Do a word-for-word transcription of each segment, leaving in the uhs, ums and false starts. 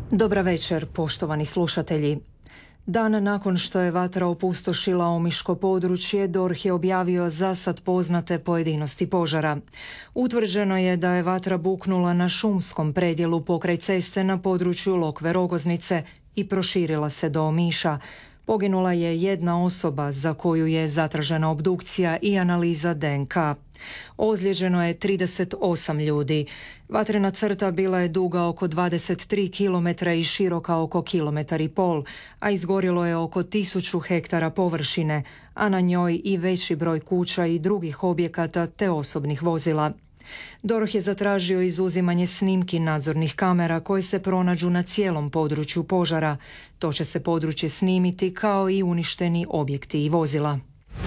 Dobra večer, poštovani slušatelji. Dan nakon što je vatra opustošila omiško područje, D O R H je objavio zasad poznate pojedinosti požara. Utvrđeno je da je vatra buknula na šumskom predjelu pokraj ceste na području Lokve Rogoznice i proširila se do Omiša. Poginula je jedna osoba za koju je zatražena obdukcija i analiza D N K. Ozlijeđeno je trideset osam ljudi. Vatrena crta bila je duga oko dvadeset tri kilometra i široka oko kilometar i pol, a izgorilo je oko tisuću hektara površine, a na njoj i veći broj kuća i drugih objekata te osobnih vozila. D O R H je zatražio izuzimanje snimki nadzornih kamera koje se pronađu na cijelom području požara. To će se područje snimiti kao i uništeni objekti i vozila.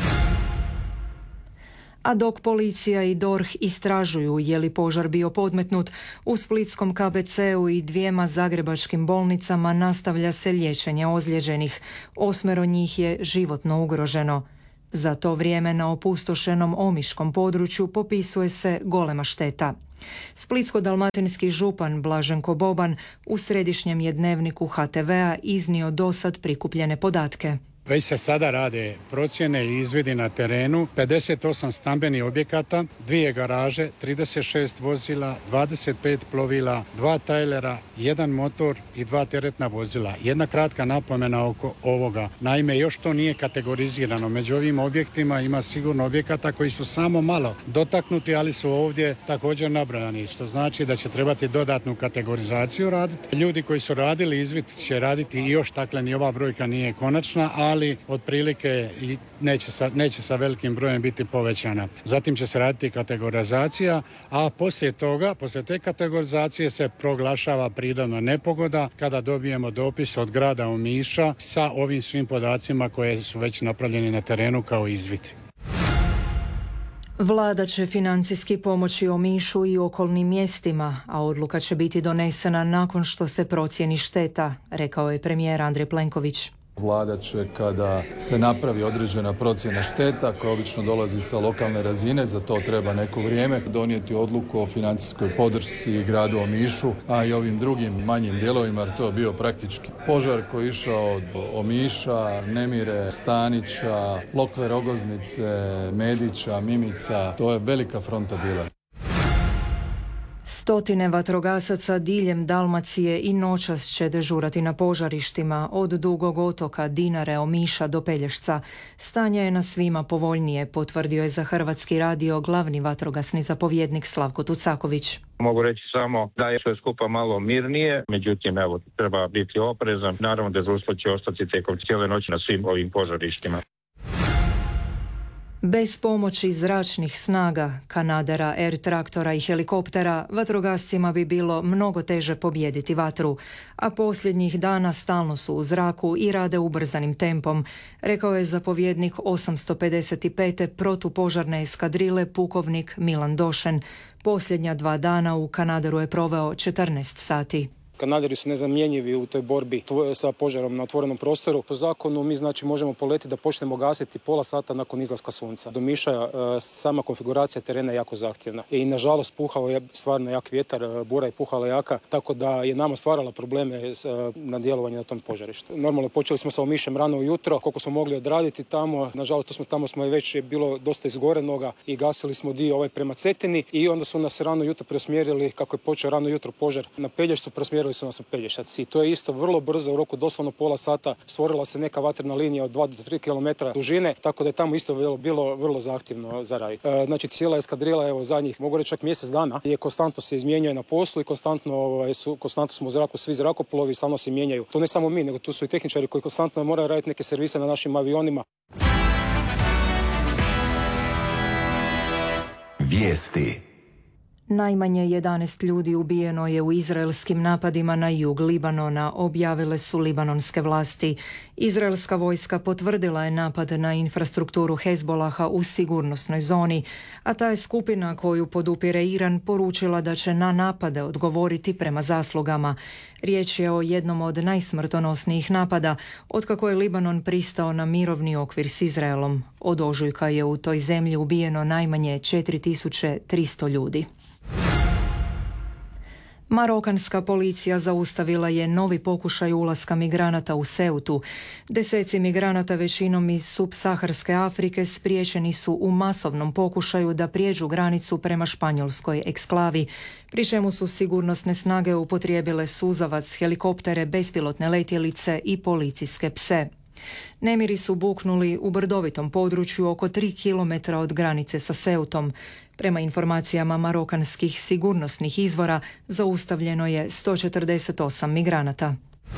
A dok policija i D O R H istražuju je li požar bio podmetnut, u splitskom K B C-u i dvijema zagrebačkim bolnicama nastavlja se liječenje ozlijeđenih. Osmero njih je životno ugroženo. Za to vrijeme na opustošenom omiškom području popisuje se golema šteta. Splitsko-dalmatinski župan Blaženko Boban u središnjem je dnevniku H T V-a iznio dosad prikupljene podatke. Već se sada rade procjene i izvidi na terenu, pedeset osam stambenih objekata, dvije garaže, trideset šest vozila, dvadeset pet plovila, dva tajlera, jedan motor i dva teretna vozila. Jedna kratka napomena oko ovoga. Naime, još to nije kategorizirano. Među ovim objektima ima sigurno objekata koji su samo malo dotaknuti, ali su ovdje također nabrojani, što znači da će trebati dodatnu kategorizaciju raditi. Ljudi koji su radili izvid će raditi i još, dakle ni ova brojka nije konačna, ali ali otprilike neće sa, neće sa velikim brojem biti povećana. Zatim će se raditi kategorizacija, a poslije toga, poslije te kategorizacije se proglašava prirodna nepogoda kada dobijemo dopis od grada Omiša sa ovim svim podacima koje su već napravljeni na terenu kao izvid. Vlada će financijski pomoći Omišu i okolnim mjestima, a odluka će biti donesena nakon što se procijeni šteta, rekao je premijer Andrej Plenković. Vlada će, kada se napravi određena procjena šteta koja obično dolazi sa lokalne razine, za to treba neko vrijeme, donijeti odluku o financijskoj podršci gradu Omišu, a i ovim drugim manjim dijelovima, jer to je bio praktički požar koji je išao od Omiša, Nemire, Stanića, Lokve Rogoznice, Medića, Mimica. To je velika fronta bila. Stotine vatrogasaca diljem Dalmacije i noćas će dežurati na požarištima od Dugog otoka, Dinare, Omiša do Pelješca. Stanje je na svima povoljnije, potvrdio je za Hrvatski radio glavni vatrogasni zapovjednik Slavko Tucaković. Mogu reći samo da je sve skupa malo mirnije, međutim evo treba biti oprezan. Naravno dežurstvo će ostati tijekom cijele noći na svim ovim požarištima. Bez pomoći zračnih snaga, kanadera, air traktora i helikoptera, vatrogascima bi bilo mnogo teže pobijediti vatru, a posljednjih dana stalno su u zraku i rade ubrzanim tempom, rekao je zapovjednik osamsto pedeset pete protupožarne eskadrile pukovnik Milan Došen. Posljednja dva dana u Kanaderu je proveo četrnaest sati. Kanaderi su nezamjenjivi u toj borbi sa požarom na otvorenom prostoru. Po zakonu mi znači možemo poletiti da počnemo gasiti pola sata nakon izlaska sunca. Do Miša sama konfiguracija terena je jako zahtjevna. I nažalost puhao je stvarno jak vjetar, bura je puhala jaka, tako da je nama stvarala probleme na djelovanje na tom požarištu. Normalno počeli smo sa Omišem rano ujutro, koliko smo mogli odraditi tamo. Nažalost to smo, tamo smo već bilo dosta izgorenoga i gasili smo dio ovaj prema Cetini i onda su nas rano jutro preusmjerili, kako je počeo rano jutro požar na Pelješcu, preusmjerili su nas u Pelješac. I to je isto vrlo brzo, u roku doslovno pola sata stvorila se neka vatrena linija od dva do tri kilometra dužine, tako da je tamo isto bilo, bilo vrlo zahtjevno za raditi. E, znači cijela eskadrila, evo zadnjih, mogu reći čak mjesec dana, je konstantno se izmjenjuje na poslu i konstantno, ovaj, su, konstantno smo u zraku, svi zrakoplovi stalno se mijenjaju. To ne samo mi, nego tu su i tehničari koji konstantno moraju raditi neke servise na našim avionima. Vijesti. Najmanje jedanaest ljudi ubijeno je u izraelskim napadima na jug Libanona, objavile su libanonske vlasti. Izraelska vojska potvrdila je napad na infrastrukturu Hezbolaha u sigurnosnoj zoni, a ta je skupina koju podupire Iran poručila da će na napade odgovoriti prema zaslugama. Riječ je o jednom od najsmrtonosnijih napada otkako je Libanon pristao na mirovni okvir s Izraelom. Od ožujka je u toj zemlji ubijeno najmanje četiri tisuće tristo ljudi. Marokanska policija zaustavila je novi pokušaj ulaska migranata u Ceutu. Deseci migranata, većinom iz subsaharske Afrike, spriječeni su u masovnom pokušaju da prijeđu granicu prema španjolskoj eksklavi, pri čemu su sigurnosne snage upotrijebile suzavac, helikoptere, bespilotne letjelice i policijske pse. Nemiri su buknuli u brdovitom području oko tri kilometra od granice sa Ceutom. Prema informacijama marokanskih sigurnosnih izvora, zaustavljeno je sto četrdeset osam migranata.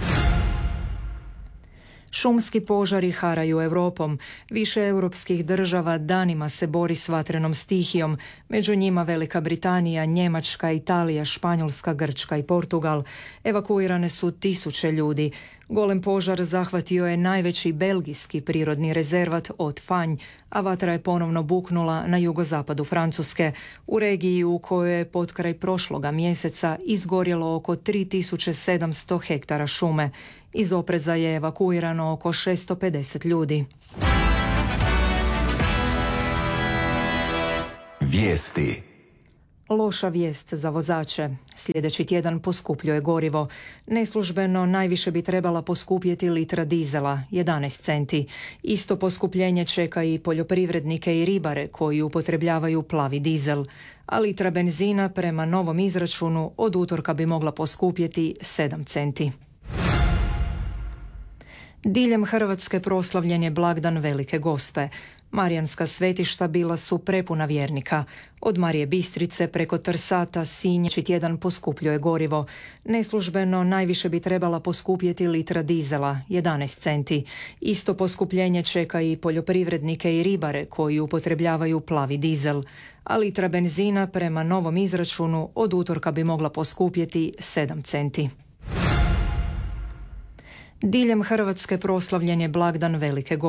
Šumski požari haraju Europom. Više europskih država danima se bori s vatrenom stihijom, među njima Velika Britanija, Njemačka, Italija, Španjolska, Grčka i Portugal. Evakuirane su tisuće ljudi. Golem požar zahvatio je najveći belgijski prirodni rezervat od Fanj, a vatra je ponovno buknula na jugozapadu Francuske, u regiji u kojoj je potkraj prošloga mjeseca izgorjelo oko tri tisuće sedamsto hektara šume. Iz opreza je evakuirano oko šesto pedeset ljudi. Vijesti. Loša vijest za vozače. Sljedeći tjedan poskupljuje gorivo. Neslužbeno najviše bi trebala poskupjeti litra dizela, jedanaest centi. Isto poskupljenje čeka i poljoprivrednike i ribare koji upotrebljavaju plavi dizel. A litra benzina prema novom izračunu od utorka bi mogla poskupjeti sedam centi. Diljem Hrvatske proslavljen je blagdan Velike Gospe. Marijanska svetišta bila su prepuna vjernika. Od Marije Bistrice preko Trsata, Sinja, tjedan poskupljuje gorivo. Neslužbeno najviše bi trebala poskupjeti litra dizela, jedanaest centi. Isto poskupljenje čeka i poljoprivrednike i ribare koji upotrebljavaju plavi dizel. A litra benzina prema novom izračunu od utorka bi mogla poskupjeti sedam centi. Diljem Hrvatske proslavljen je blagdan Velike Gospe.